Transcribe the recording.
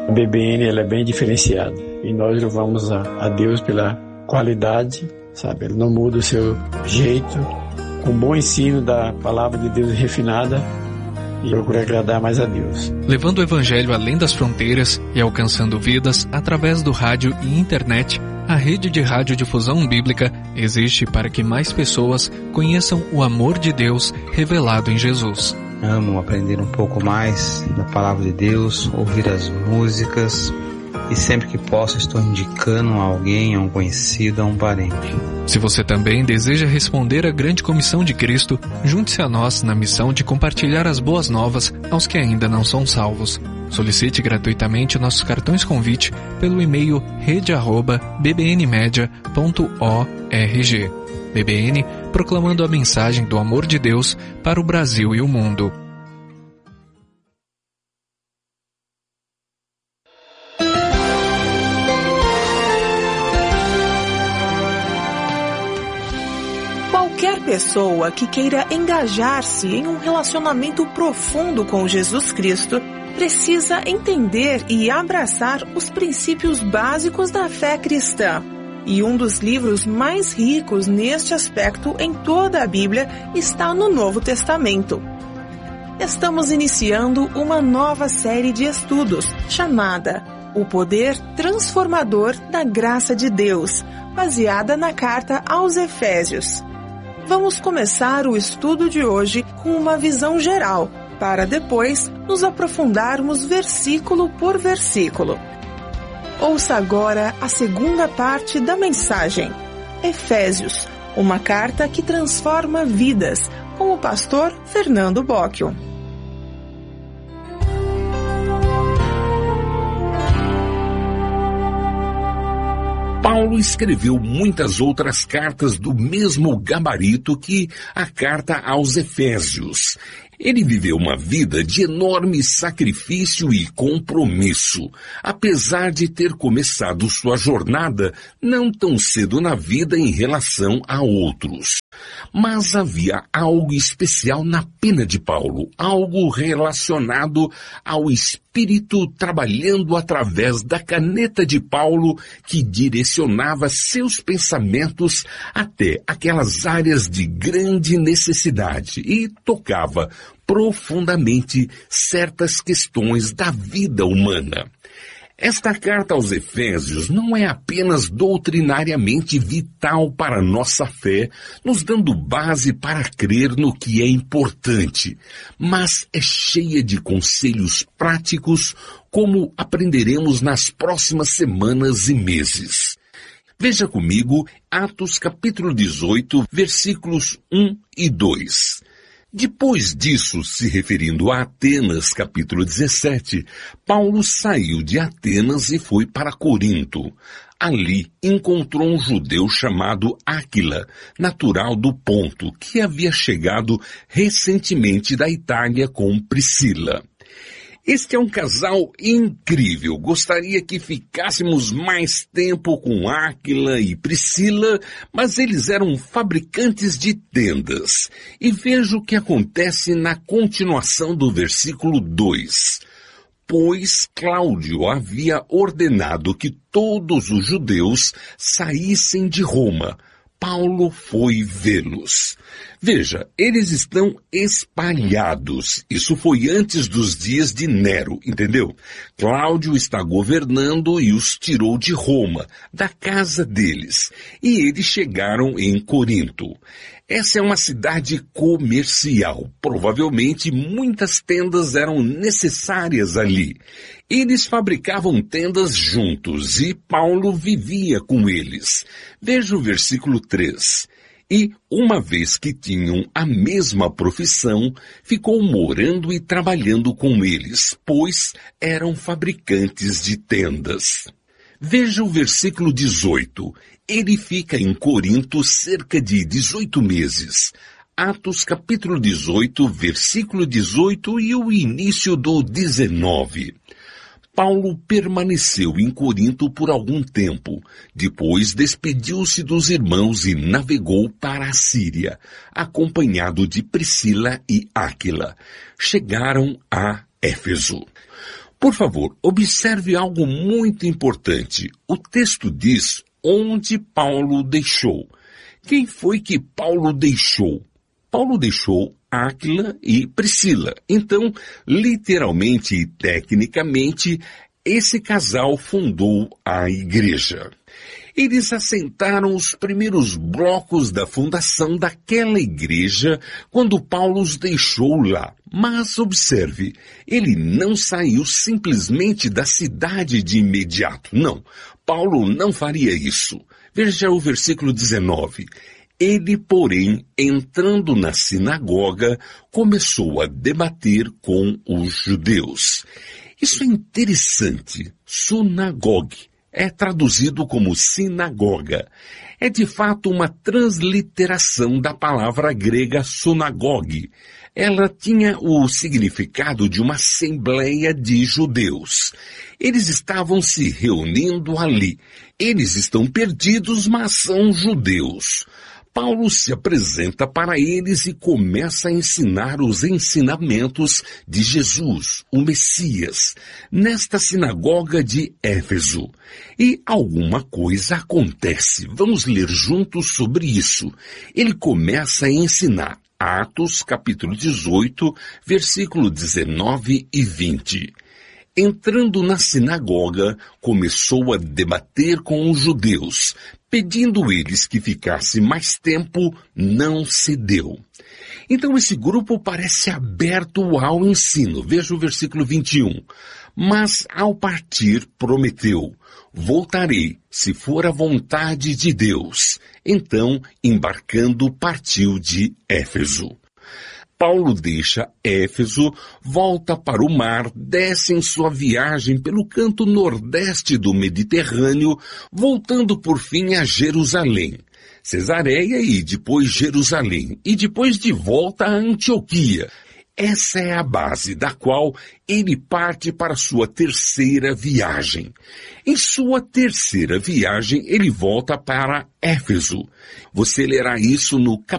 A BBN ela é bem diferenciada e nós louvamos a Deus pela qualidade, sabe? Ele não muda o seu jeito, com bom ensino da palavra de Deus refinada, e procura agradar mais a Deus. Levando o Evangelho além das fronteiras e alcançando vidas através do rádio e internet, a rede de radiodifusão bíblica existe para que mais pessoas conheçam o amor de Deus revelado em Jesus. Amo aprender um pouco mais da palavra de Deus, ouvir as músicas, e sempre que posso estou indicando a alguém, a um conhecido, a um parente. Se você também deseja responder à grande comissão de Cristo, junte-se a nós na missão de compartilhar as boas novas aos que ainda não são salvos. Solicite gratuitamente nossos cartões convite pelo e-mail rede@bbnmedia.org. BBN, proclamando a mensagem do amor de Deus para o Brasil e o mundo. Qualquer pessoa que queira engajar-se em um relacionamento profundo com Jesus Cristo precisa entender e abraçar os princípios básicos da fé cristã. E um dos livros mais ricos neste aspecto em toda a Bíblia está no Novo Testamento. Estamos iniciando uma nova série de estudos chamada O Poder Transformador da Graça de Deus, baseada na carta aos Efésios. Vamos começar o estudo de hoje com uma visão geral, para depois nos aprofundarmos versículo por versículo. Ouça agora a segunda parte da mensagem. Efésios, uma carta que transforma vidas, com o pastor Fernando Bocchio. Paulo escreveu muitas outras cartas do mesmo gabarito que a carta aos Efésios. Ele viveu uma vida de enorme sacrifício e compromisso, apesar de ter começado sua jornada não tão cedo na vida em relação a outros. Mas havia algo especial na pena de Paulo, algo relacionado ao Espírito trabalhando através da caneta de Paulo que direcionava seus pensamentos até aquelas áreas de grande necessidade e tocava profundamente certas questões da vida humana. Esta carta aos Efésios não é apenas doutrinariamente vital para a nossa fé, nos dando base para crer no que é importante, mas é cheia de conselhos práticos, como aprenderemos nas próximas semanas e meses. Veja comigo Atos capítulo 18, versículos 1 e 2. Depois disso, se referindo a Atenas, capítulo 17, Paulo saiu de Atenas e foi para Corinto. Ali encontrou um judeu chamado Áquila, natural do Ponto, que havia chegado recentemente da Itália com Priscila. Este é um casal incrível. Gostaria que ficássemos mais tempo com Áquila e Priscila, mas eles eram fabricantes de tendas. E veja o que acontece na continuação do versículo 2. Pois Cláudio havia ordenado que todos os judeus saíssem de Roma. Paulo foi vê-los. Veja, eles estão espalhados. Isso foi antes dos dias de Nero, entendeu? Cláudio está governando e os tirou de Roma, da casa deles. E eles chegaram em Corinto. Essa é uma cidade comercial. Provavelmente muitas tendas eram necessárias ali. Eles fabricavam tendas juntos e Paulo vivia com eles. Veja o versículo 3. E, uma vez que tinham a mesma profissão, ficou morando e trabalhando com eles, pois eram fabricantes de tendas. Veja o versículo 18. Ele fica em Corinto cerca de 18 meses. Atos capítulo 18, versículo 18 e o início do 19. Paulo permaneceu em Corinto por algum tempo. Depois despediu-se dos irmãos e navegou para a Síria, acompanhado de Priscila e Áquila. Chegaram a Éfeso. Por favor, observe algo muito importante. O texto diz onde Paulo deixou. Quem foi que Paulo deixou? Paulo deixou Áquila e Priscila. Então, literalmente e tecnicamente, esse casal fundou a igreja. Eles assentaram os primeiros blocos da fundação daquela igreja quando Paulo os deixou lá. Mas observe, ele não saiu simplesmente da cidade de imediato. Não, Paulo não faria isso. Veja o versículo 19. Ele, porém, entrando na sinagoga, começou a debater com os judeus. Isso é interessante. Sunagogue é traduzido como sinagoga. É de fato uma transliteração da palavra grega sunagogue. Ela tinha o significado de uma assembleia de judeus. Eles estavam se reunindo ali. Eles estão perdidos, mas são judeus. Paulo se apresenta para eles e começa a ensinar os ensinamentos de Jesus, o Messias, nesta sinagoga de Éfeso. E alguma coisa acontece. Vamos ler juntos sobre isso. Ele começa a ensinar. Atos, capítulo 18, versículo 19 e 20. Entrando na sinagoga, começou a debater com os judeus, pedindo eles que ficasse mais tempo, não cedeu. Então esse grupo parece aberto ao ensino. Veja o versículo 21. Mas ao partir prometeu, voltarei, se for a vontade de Deus. Então, embarcando, partiu de Éfeso. Paulo deixa Éfeso, volta para o mar, desce em sua viagem pelo canto nordeste do Mediterrâneo, voltando por fim a Jerusalém, Cesareia e depois Jerusalém, e depois de volta a Antioquia. Essa é a base da qual ele parte para sua terceira viagem. Em sua terceira viagem, ele volta para Éfeso. Você lerá isso no capítulo